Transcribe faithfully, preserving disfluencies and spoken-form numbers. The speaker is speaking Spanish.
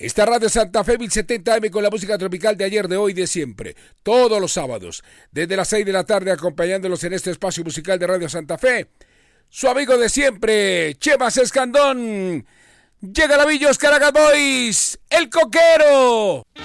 Esta Radio Santa Fe mil setenta A M con la música tropical de ayer, de hoy, de siempre. Todos los sábados, desde las seis de la tarde, acompañándolos en este espacio musical de Radio Santa Fe. Su amigo de siempre, Chemas Escandón. Llega la Villa Oscar Boys, el Coquero.